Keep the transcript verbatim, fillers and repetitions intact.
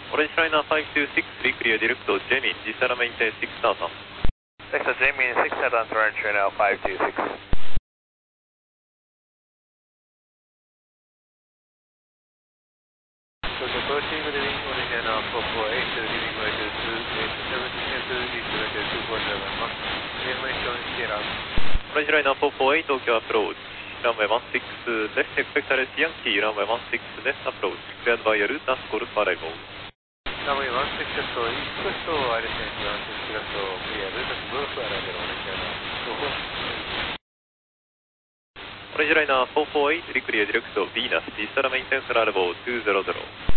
Orange Liner five two six, reclear direct to Jamie, descend maintain six thousand. Texas Jamie six thousand, Orange Liner five two six. So the approaching with the wing Orange Liner four four eight, leaving right to two eight seven two, east right to two four seven one. Runway showing Sierra. Orange Liner four four eight, Tokyo approach. Runway one six left, expect arrest Yankee, runway one six left approach. Cleared by route and score for arrival. Runway one six left to east west to I R S one six left to clear route and score for arrival. Orange Liner four four eight. Orange Liner four four eight, reclear direct to Venus, descend maintain for arrival two zero zero.